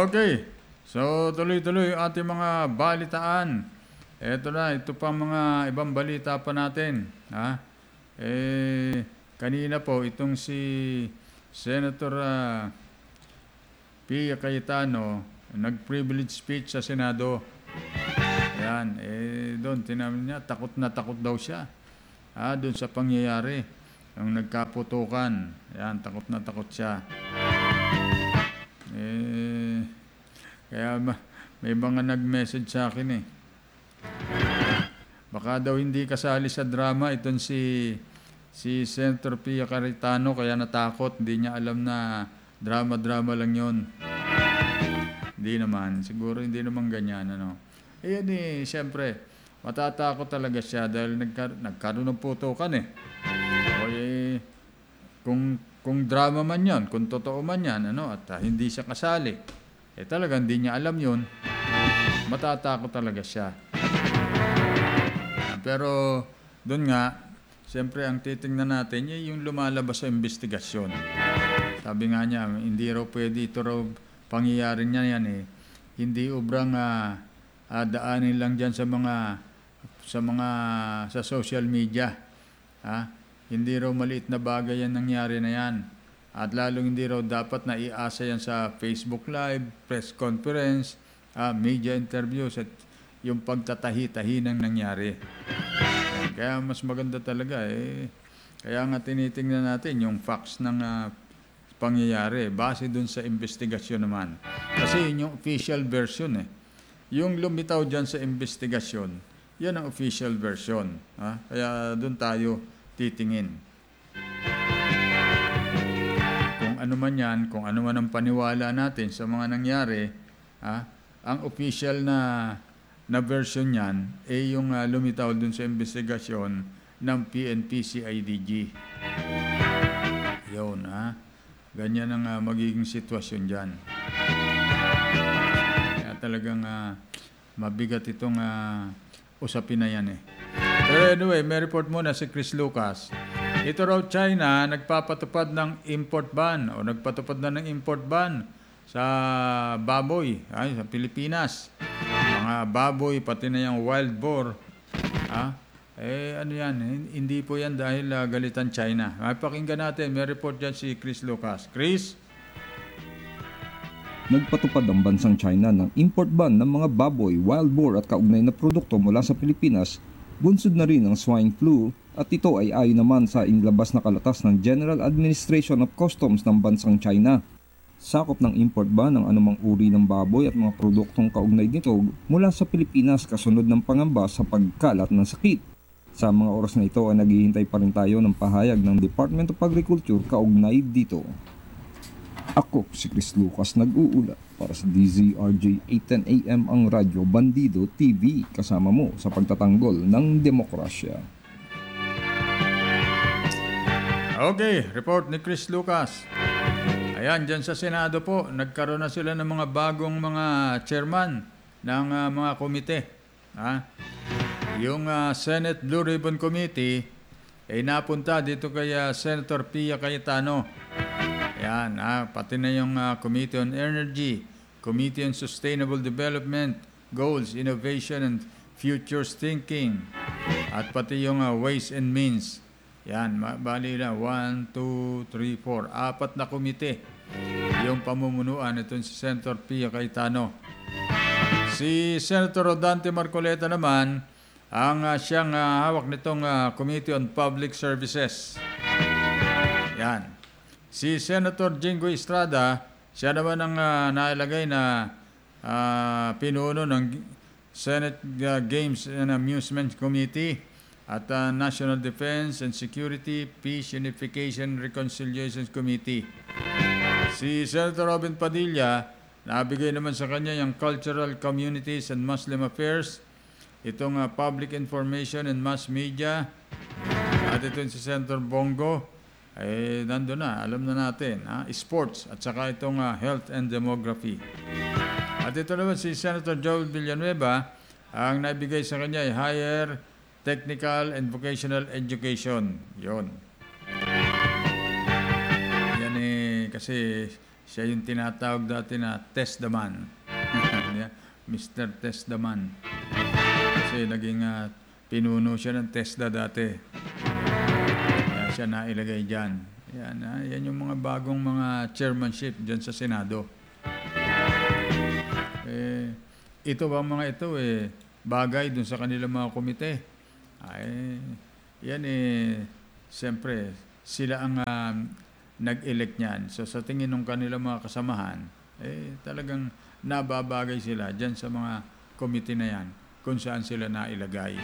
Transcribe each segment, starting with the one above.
Okay. So, tuloy-tuloy yung ating mga balitaan. Ito pa mga ibang balita pa natin. Ha? Kanina po, itong si Senator Pia Cayetano, nag-privilege speech sa Senado. Yan, doon, tinamin niya, takot na takot daw siya. Doon sa pangyayari, yung nagkaputukan. Yan, takot na takot siya. Kaya may mga nag-message sa akin Baka daw hindi kasali sa drama itong si Senator Pia Cayetano, kaya natakot. Hindi niya alam na drama-drama lang yon. Hindi naman. Siguro hindi naman ganyan. Siyempre, matatakot talaga siya dahil nagkaroon ng putukan Kung drama man yan, kung totoo man yan, at hindi siya kasali, talagang hindi niya alam yun, matatakot talaga siya. Pero doon nga, siyempre ang titingnan natin yung lumalabas sa investigasyon. Sabi nga niya, hindi raw pwede ito raw pangyayari niya yan Hindi ubrang daanin lang dyan sa social media. Hindi raw maliit na bagay yan nangyari na yan. At lalong hindi raw dapat na iasa yan sa Facebook Live, press conference, media interviews at yung pagtatahi-tahi ng nangyari. Kaya mas maganda talaga Kaya nga tinitingnan natin yung facts ng pangyayari base dun sa investigasyon naman. Kasi yun yung official version Yung lumitaw dyan sa investigasyon, yan ang official version. Kaya dun tayo titingin. Kung ano man yan, kung ano man ang paniwala natin sa mga nangyari, ang official na version yan yung lumitaw dun sa investigasyon ng PNP-CIDG. Yun, ganyan ang magiging sitwasyon dyan. Kaya talagang mabigat itong usapin na yan Pero anyway, may report muna si Chris Lucas. Ito raw China, nagpapatupad ng import ban o nagpatupad na ng import ban sa baboy sa Pilipinas. Mga baboy, pati na yung wild boar. Ano yan? Hindi po yan dahil galitan China. Pakinggan natin, may report dyan si Chris Lucas. Chris? Nagpatupad ang bansang China ng import ban ng mga baboy, wild boar at kaugnay na produkto mula sa Pilipinas. Bunsod na rin ang swine flu at ito ay ayon naman sa inilabas na kalatas ng General Administration of Customs ng bansang China. Sakop ng import ban ng anumang uri ng baboy at mga produktong kaugnay nito mula sa Pilipinas kasunod ng pangamba sa pagkalat ng sakit. Sa mga oras na ito ay naghihintay pa rin tayo ng pahayag ng Department of Agriculture kaugnay dito. Ako si Chris Lucas nag-uulat para sa DZRJ 810 AM ang Radyo Bandido TV kasama mo sa pagtatanggol ng demokrasya. Okay, report ni Chris Lucas. Ayan, dyan sa Senado po, nagkaroon na sila ng mga bagong mga chairman ng mga komite. Yung Senate Blue Ribbon Committee ay napunta dito kay Senator Pia Cayetano. Ayan, pati na yung Committee on Energy, Committee on Sustainable Development, Goals, Innovation, and Futures Thinking, at pati yung Ways and Means. Yan, bali na 1, 2, 3, 4, 4 na komite yung pamumunuan itong si Senator Pia Cayetano. Si Senator Rodante Marcoleta naman ang siyang hawak nitong Committee on Public Services. Yan. Si Senator Jinggoy Estrada, siya naman ang nailagay na pinuno ng Senate Games and Amusement Committee at National Defense and Security, Peace, Unification, Reconciliation Committee. Si Senator Robin Padilla, nabigay naman sa kanya yung Cultural Communities and Muslim Affairs, itong Public Information and Mass Media, at ito si Senator Bongo, nandun na, alam na natin, sports, at saka itong health and demography. At ito naman si Senator Joel Villanueva, ang nabigay sa kanya ay higher technical and vocational education. Yon. Yan kasi Siya yung tinatawag dati na Test the Man. Yeah, Mr. Test the Man. Kasi naging pinuno siya ng TESDA dati. Kaya siya nailagay dyan. Yan yung mga bagong mga chairmanship dyan sa Senado. Ito bang mga ito bagay dun sa kanilang mga komite. Yan siyempre, sila ang nag-elect niyan. So sa tingin ng kanilang mga kasamahan, talagang nababagay sila dyan sa mga komite na yan kung saan sila nailagay.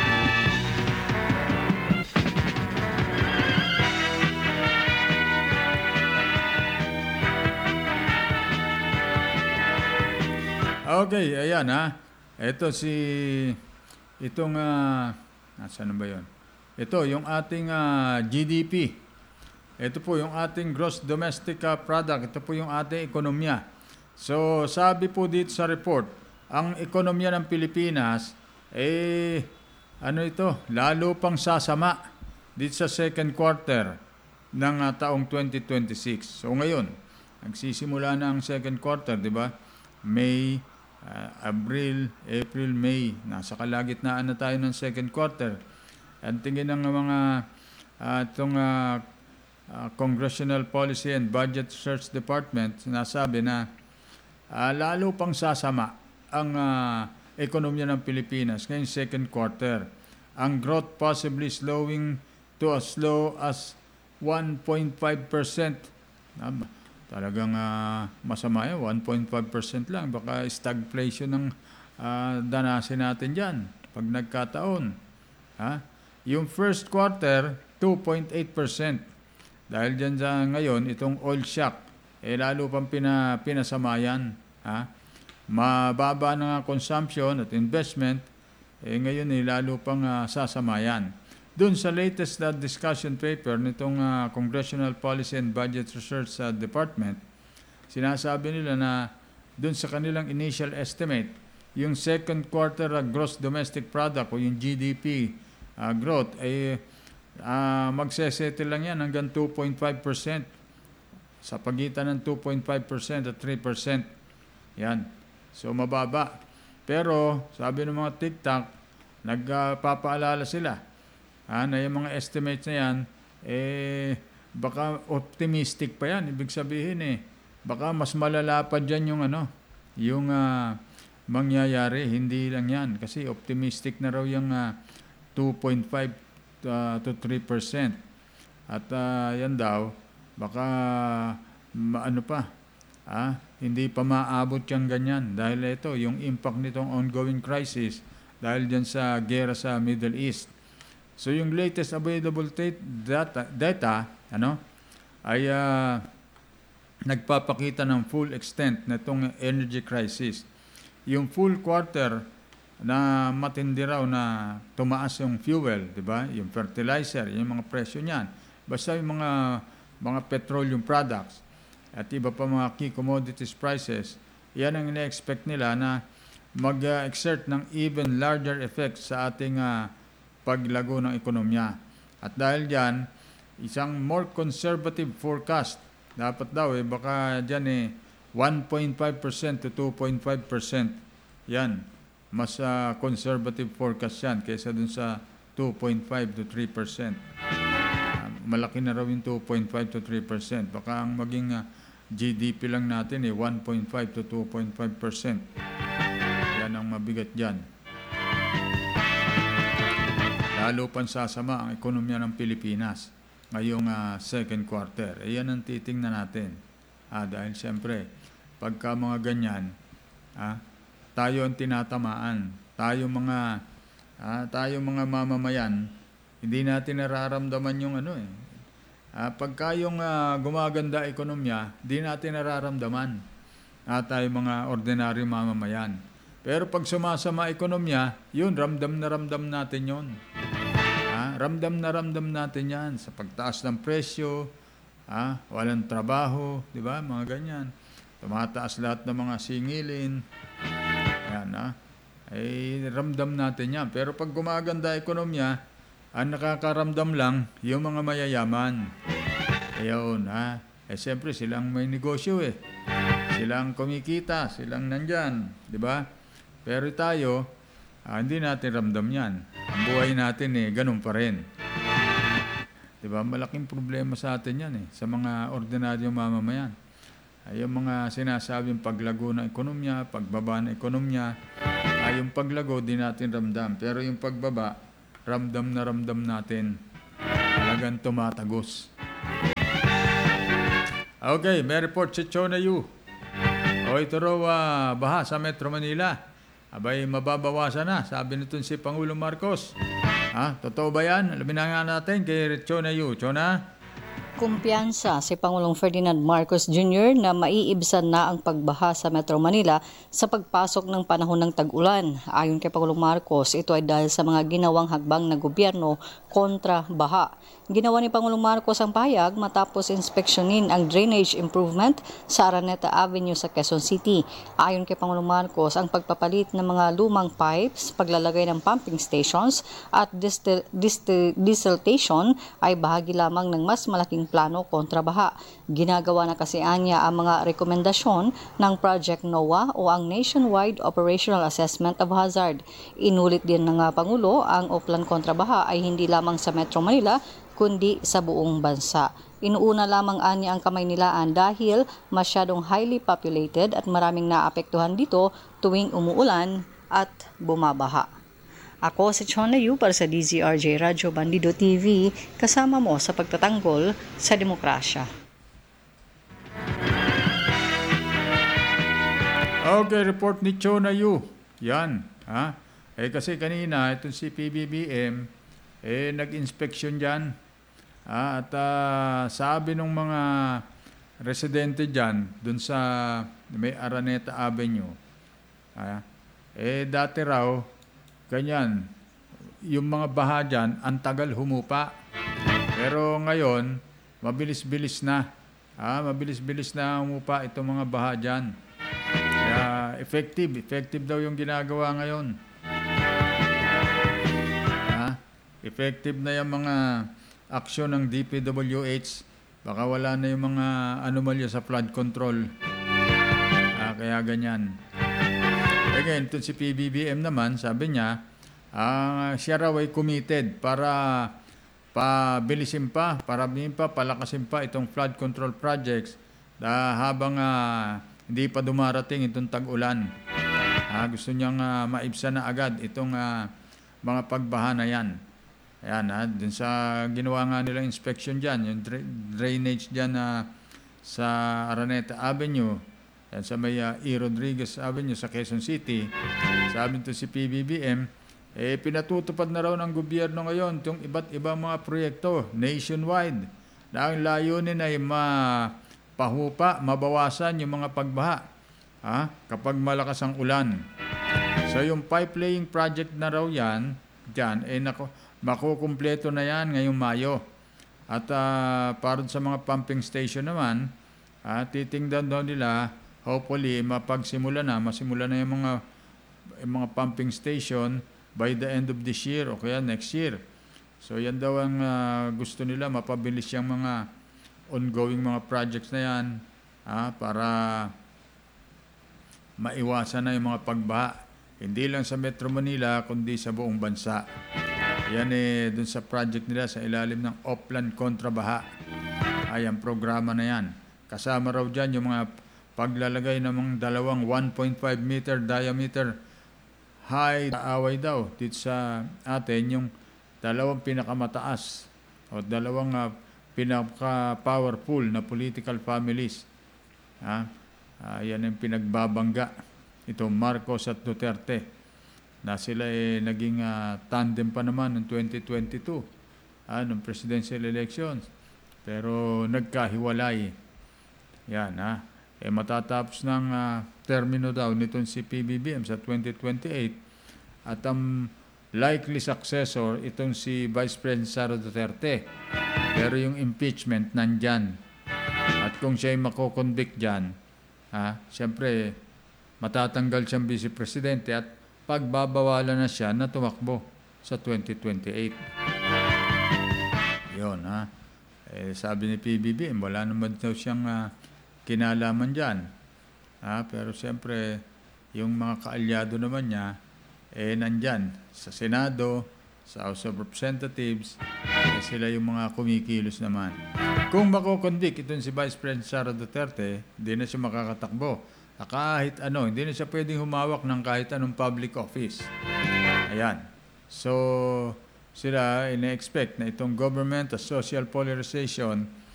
Okay, ayan Ito itong nasaan ba 'yon? Ito yung ating GDP. Ito po yung ating gross domestic product. Ito po yung ating ekonomiya. So, sabi po dito sa report, ang ekonomiya ng Pilipinas lalo pang sasama dito sa second quarter ng taong 2026. So ngayon, nagsisimula na ang second quarter, 'di ba? May, April, May, nasa kalagitnaan na tayo ng second quarter. Ang tingin ng mga Congressional Policy and Budget Research Department, sinasabi na lalo pang sasama ang ekonomiya ng Pilipinas ngayong second quarter. Ang growth possibly slowing to as low as 1.5%. Talagang masama yan, 1.5% lang. Baka stagflation ng danasin natin dyan pag nagkataon. Yung first quarter, 2.8%. Dahil dyan ngayon, itong oil shock, lalo pang pinasamayan. Mababa na consumption at investment, ngayon lalo pang sasamayan. Doon sa latest discussion paper nitong Congressional Policy and Budget Research Department, sinasabi nila na doon sa kanilang initial estimate, yung second quarter gross domestic product o yung GDP growth ay magsesettle lang yan hanggang 2.5%, sa pagitan ng 2.5% at 3%. Yan. So mababa. Pero sabi ng mga TikTok, nagpapaalala sila na yung mga estimates na yan, baka optimistic pa yan. Ibig sabihin baka mas malala pa dyan yung mangyayari. Hindi lang yan. Kasi optimistic na raw yung 2.5 to 3%. At yan daw, baka hindi pa maabot yung ganyan. Dahil ito, yung impact nitong ongoing crisis, dahil dyan sa gera sa Middle East. So yung latest available data ay nagpapakita ng full extent na itong energy crisis. Yung full quarter na matindi raw na tumaas yung fuel, di ba? Yung fertilizer, yung mga presyo niyan. Basta yung mga petroleum products at iba pa mga key commodities prices, yan ang ina-expect nila na mag-exert ng even larger effect sa ating paglago ng ekonomiya. At dahil dyan, isang more conservative forecast, dapat daw baka dyan 1.5% to 2.5%. Yan, mas conservative forecast yan kaysa dun sa 2.5 to 3%. Malaki na raw yung 2.5 to 3%. Baka ang maging GDP lang natin 1.5 to 2.5%. Yan ang mabigat dyan. Lalo pang sasama ang ekonomiya ng Pilipinas ngayong second quarter. Yan ang titingnan natin. Dahil siyempre, pagka mga ganyan, tayo ang tinatamaan. Tayo mga mamamayan, hindi natin nararamdaman yung pagka yung gumaganda ekonomiya, hindi natin nararamdaman. Tayo mga ordinaryo mamamayan. Pero pag sumasama ekonomiya, yun, ramdam na ramdam natin yun. Ramdam na ramdam natin yan sa pagtaas ng presyo, walang trabaho, di ba? Mga ganyan. Tumataas lahat ng mga singilin. Yan, ramdam natin yan. Pero pag gumaganda ekonomiya, ang nakakaramdam lang yung mga mayayaman. Ayun, siyempre silang may negosyo silang kumikita, silang nandyan, di ba? Pero tayo, hindi natin ramdam yan. Ang buhay natin ganun pa rin. Di ba? Malaking problema sa atin yan sa mga ordinaryong mamamayan. Yung mga sinasabing paglago ng ekonomiya, pagbaba ng ekonomiya, yung paglago di natin ramdam. Pero yung pagbaba, ramdam na ramdam natin. Talagang tumatagos. Okay, may report si Chona Yu. Ito raw baha sa Metro Manila. Abay, mababawasan na, sabi nito si Pangulong Marcos. Totoo ba yan? Alamin na nga natin kay Chona Yu. Chona? Kumpiyansa si Pangulong Ferdinand Marcos Jr. na maiibsan na ang pagbaha sa Metro Manila sa pagpasok ng panahon ng tag-ulan. Ayon kay Pangulong Marcos, ito ay dahil sa mga ginawang hagbang ng gobyerno kontra baha. Ginawa ni Pangulong Marcos ang pahayag matapos inspeksyonin ang drainage improvement sa Araneta Avenue sa Quezon City. Ayon kay Pangulong Marcos, ang pagpapalit ng mga lumang pipes, paglalagay ng pumping stations at desiltation ay bahagi lamang ng mas malaking plano kontra baha. Ginagawa na kasi anya ang mga rekomendasyon ng Project NOAA o ang Nationwide Operational Assessment of Hazard. Inulit din ng Pangulo ang Oplan kontra baha ay hindi lamang sa Metro Manila kundi sa buong bansa. Inuuna lamang anya ang Kamaynilaan dahil masyadong highly populated at maraming naapektuhan dito tuwing umuulan at bumabaha. Ako si Chona Yu para sa DZRJ Radyo Bandido TV, kasama mo sa pagtatanggol sa demokrasya. Okay, report ni Chona Yu. Yan. Kasi kanina, itong si PBBM, nag-inspection dyan. At sabi ng mga residente dyan, dun sa may Araneta Avenue, dati raw, ganyan, yung mga baha dyan, ang tagal humupa. Pero ngayon, mabilis-bilis na. Mabilis-bilis na humupa itong mga baha dyan. Kaya effective daw yung ginagawa ngayon. Effective na yung mga aksyon ng DPWH. Baka wala na yung mga anomalya sa flood control. Kaya ganyan. Again, ito si PBBM naman, sabi niya, siya raw ay committed para pabilisin pa, palakasin pa itong flood control projects habang hindi pa dumarating itong tag-ulan. Gusto niyang maibsan na agad itong mga pagbaha na yan. Ayan, dun sa ginawa nga nilang inspection dyan, yung drainage dyan sa Araneta Avenue, yan sa may E. Rodriguez Avenue sa Quezon City. Sabi nito si PBBM, pinatutupad na raw ng gobyerno ngayon itong iba't ibang mga proyekto nationwide na ang layunin ay mabawasan yung mga pagbaha kapag malakas ang ulan. So yung pipe laying project na raw yan, dyan, makukumpleto na yan ngayong Mayo. At para sa mga pumping station naman, titingnan daw nila, hopefully, masimula na yung mga pumping station by the end of this year o kaya next year. So yan daw ang gusto nila, mapabilis yung mga ongoing mga projects na yan para maiwasan na yung mga pagbaha. Hindi lang sa Metro Manila, kundi sa buong bansa. Yan dun sa project nila sa ilalim ng Oplan kontra baha. Ang programa na yan. Kasama raw dyan yung mga paglalagay ng mga dalawang 1.5 meter diameter high away daw dito sa atin, yung dalawang pinakamataas o dalawang pinaka-powerful na political families. Yan ang pinagbabangga ito Marcos at Duterte na sila naging tandem pa naman noong 2022 noong presidential elections, pero nagkahiwalay yan matatapos ng termino daw nitong si PBBM sa 2028 at ang likely successor itong si Vice President Sara Duterte, pero yung impeachment nandyan at kung siya ay makoconvict dyan, siyempre matatanggal siyang vice presidente at pagbabawalan na siya na tumakbo sa 2028. Yun, Sabi ni PBBM, wala naman daw siyang kinalaman dyan. Pero siyempre, yung mga kaalyado naman niya, nandyan sa Senado, sa House of Representatives, sila yung mga kumikilos naman. Kung makokonvict itong si Vice President Sara Duterte, hindi na siya makakatakbo. Kahit ano, hindi na siya pwedeng humawak ng kahit anong public office. Ayan. So, sila ina-expect na itong government at social polarization